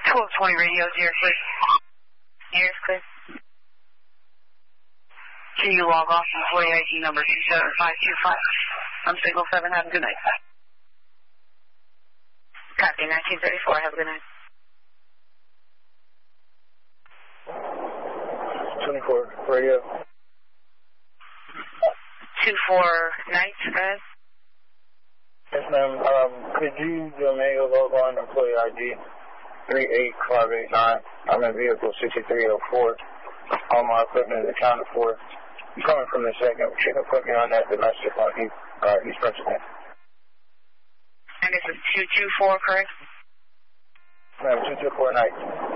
1220 radio, Deer clear. Deer clear. Can you log off employee ID number 27525? I'm Signal 7. Have a good night. Copy 1934. Have a good night. 24 radio. 24 nights, go ahead. Yes, ma'am. Could you do a manual log on employee ID 38589? I'm in vehicle 6304. All my equipment is accounted for. I'm coming from the second. She can put me on that domestic on East Pennsylvania. And this is 224, correct? Ma'am, 224 night.